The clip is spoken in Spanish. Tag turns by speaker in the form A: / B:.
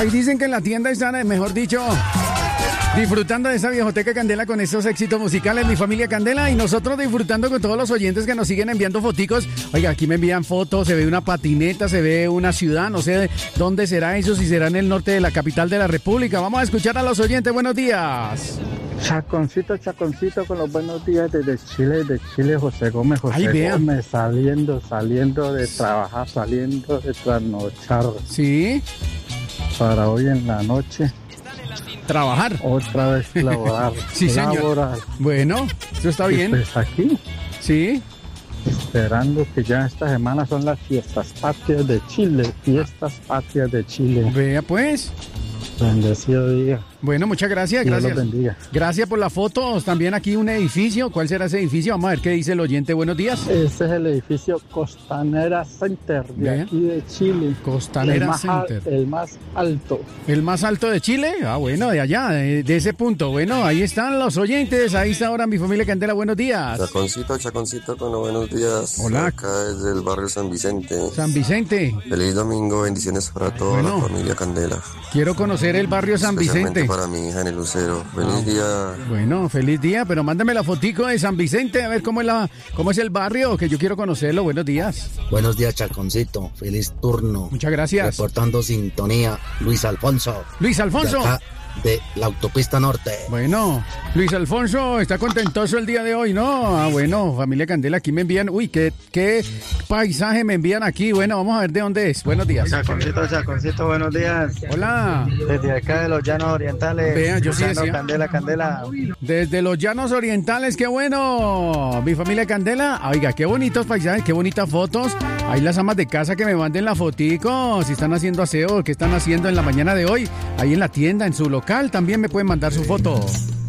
A: Ahí dicen que en la tienda están, mejor dicho, disfrutando de esa viejoteca Candela con estos éxitos musicales, mi familia Candela, y nosotros disfrutando con todos los oyentes que nos siguen enviando foticos. Oiga, aquí me envían fotos, se ve una patineta, se ve una ciudad, no sé dónde será eso, si será en el norte de la capital de la República. Vamos a escuchar a los oyentes, buenos días.
B: Chaconcito, con los buenos días desde Chile, José Gómez, Gómez, saliendo de trabajar, saliendo de trasnochar.
A: Sí.
B: Para hoy en la noche.
A: Trabajar.
B: Otra vez laborar.
A: Sí, señor.
B: Laborar.
A: Bueno, eso está bien.
B: Pues aquí.
A: Sí.
B: Esperando que ya esta semana son las fiestas patrias de Chile.
A: Vea pues.
B: Bendecido día.
A: Bueno, muchas gracias.
B: Dios los bendiga.
A: Gracias por la foto. También aquí un edificio. ¿Cuál será ese edificio? Vamos a ver qué dice el oyente. Buenos días.
B: Ese es el edificio Costanera Center de aquí de Chile.
A: Costanera Center.
B: El más alto.
A: ¿El más alto de Chile? Ah, bueno, de allá, de ese punto. Bueno, ahí están los oyentes. Ahí está ahora mi familia Candela. Buenos días.
C: Chaconcito con los buenos días.
A: Hola.
C: Acá desde el barrio San Vicente.
A: San Vicente.
C: Feliz domingo, bendiciones para toda la familia Candela.
A: Quiero conocer el barrio San Vicente.
C: Para mi hija en el Lucero. Feliz día.
A: Bueno, feliz día, pero mándame la fotico de San Vicente, a ver cómo es el barrio, que yo quiero conocerlo. Buenos días.
D: Buenos días, Chaconcito. Feliz turno.
A: Muchas gracias.
D: Reportando sintonía, Luis Alfonso.
A: Luis Alfonso.
D: De acá, de la autopista norte.
A: Bueno, Luis Alfonso está contentoso el día de hoy, ¿no? Ah, bueno, familia Candela, aquí me envían, uy, qué paisaje me envían aquí. Bueno, vamos a ver de dónde es. Buenos días.
B: Chaconcito, buenos días.
A: Hola.
B: Desde acá de los Llanos Orientales.
A: Vea, yo sí decía.
B: Candela.
A: Desde los Llanos Orientales, qué bueno. Mi familia Candela, oiga, qué bonitos paisajes, qué bonitas fotos. Ahí las amas de casa que me manden la fotico, si están haciendo aseo, qué están haciendo en la mañana de hoy, ahí en la tienda, en su local, también me pueden mandar su foto.